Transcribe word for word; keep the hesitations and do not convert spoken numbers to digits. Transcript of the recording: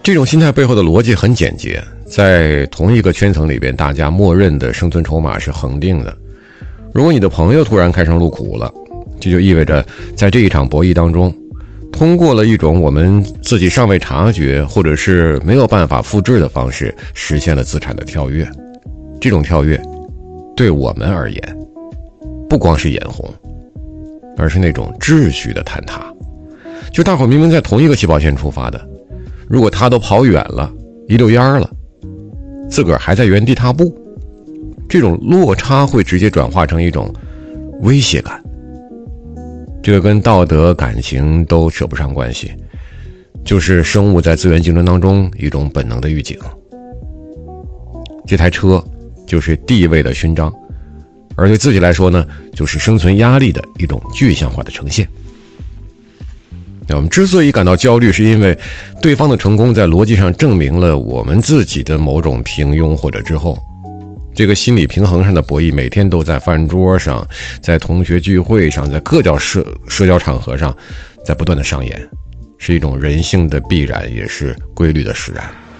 这种心态背后的逻辑很简洁，在同一个圈层里边，大家默认的生存筹码是恒定的。如果你的朋友突然开诚露苦了，这就意味着在这一场博弈当中，通过了一种我们自己尚未察觉或者是没有办法复制的方式，实现了资产的跳跃。这种跳跃对我们而言不光是眼红，而是那种秩序的坍塌。就大伙明明在同一个起跑线出发的，如果他都跑远了，一溜烟了，自个儿还在原地踏步，这种落差会直接转化成一种威胁感。这个跟道德感情都扯不上关系，就是生物在资源竞争当中一种本能的预警。这台车就是地位的勋章，而对自己来说呢，就是生存压力的一种具象化的呈现。我们之所以感到焦虑，是因为对方的成功在逻辑上证明了我们自己的某种平庸或者滞后。这个心理平衡上的博弈每天都在饭桌上，在同学聚会上，在各种社社交场合上在不断的上演，是一种人性的必然，也是规律的使然。